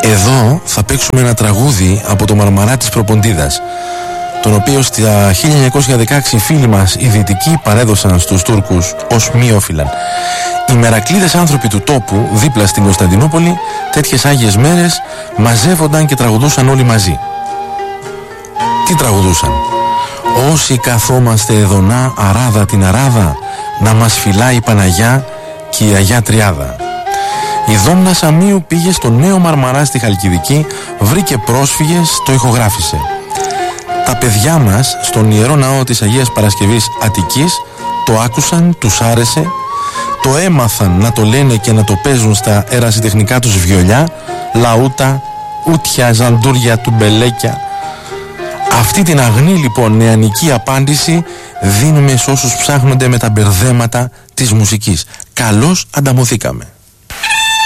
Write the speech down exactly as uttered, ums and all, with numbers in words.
Εδώ θα παίξουμε ένα τραγούδι από το Μαρμαρά της Προποντίδας, τον οποίο στα χίλια εννιακόσια δεκαέξι οι φίλοι μας οι Δυτικοί παρέδωσαν στους Τούρκους ως μη όφυλαν. Οι μερακλείδες άνθρωποι του τόπου δίπλα στην Κωνσταντινούπολη τέτοιες άγιες μέρες μαζεύονταν και τραγουδούσαν όλοι μαζί. Τι τραγουδούσαν? Όσοι καθόμαστε εδωνά αράδα την αράδα, να μας φυλάει η Παναγιά και η Αγιά Τριάδα. Η Δόμνα Σαμίου πήγε στο νέο Μαρμαρά στη Χαλκιδική, βρήκε πρόσφυγες, το ηχογράφησε. Τα παιδιά μας στον Ιερό Ναό της Αγίας Παρασκευής Αττικής το άκουσαν, τους άρεσε, το έμαθαν να το λένε και να το παίζουν στα ερασιτεχνικά τους βιολιά, λαούτα, ούτια, ζαντούρια, τουμπελέκια. Αυτή την αγνή λοιπόν νεανική απάντηση δίνουμε σε όσους ψάχνονται με τα μπερδέματα της μουσικής. Καλώς ανταμωθήκαμε.